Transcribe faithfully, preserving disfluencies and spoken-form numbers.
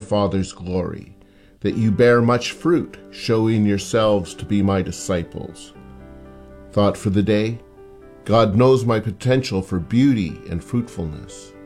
Father's glory, that you bear much fruit, showing yourselves to be my disciples. Thought for the day: God knows my potential for beauty and fruitfulness.